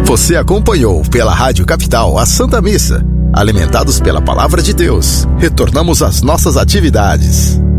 Você acompanhou pela Rádio Capital a Santa Missa. Alimentados pela Palavra de Deus, retornamos às nossas atividades.